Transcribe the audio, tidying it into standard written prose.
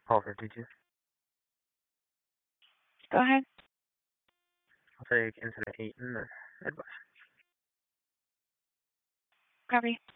Call 52. Go ahead. I'll take incident 8 and advice. Copy.